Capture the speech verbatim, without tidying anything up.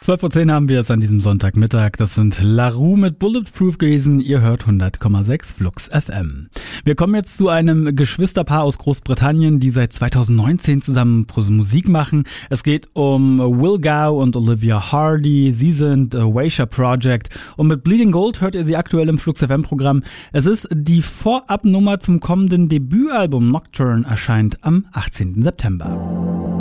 zwölf Uhr zehn haben wir es an diesem Sonntagmittag. Das sind LaRue mit Bulletproof gewesen. Ihr hört hundert Komma sechs Flux F M. Wir kommen jetzt zu einem Geschwisterpaar aus Großbritannien, die seit zweitausendneunzehn zusammen Musik machen. Es geht um Will Gow und Olivia Hardy. Sie sind Waysha Project und mit Bleeding Gold hört ihr sie aktuell im Flux F M-Programm. Es ist die Vorabnummer zum kommenden Debütalbum. Nocturne erscheint am achtzehnten September.